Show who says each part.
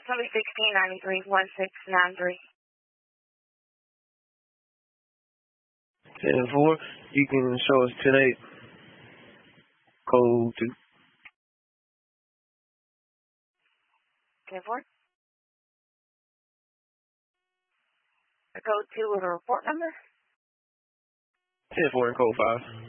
Speaker 1: Number 1693-1693.
Speaker 2: 10-4. You can show us 10-8. Code 2.
Speaker 1: 10-4. Code 2 with a report number.
Speaker 2: 10-4 and code 5.